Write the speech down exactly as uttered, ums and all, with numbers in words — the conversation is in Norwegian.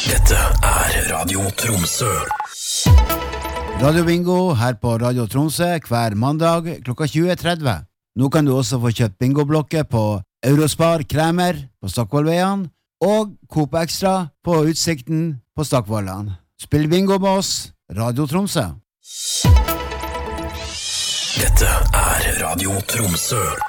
Dette er Radio Tromsø. Radio Bingo her på Radio Tromsø hver mandag klokka tjue tretti. Nå kan du også få kjøpt bingoblokker på Eurospar Kremer på Stockvollveien og Coop Extra på Utsikten på Stockvollan. Spill bingo med oss, Radio Tromsø. Dette er Radio Tromsø.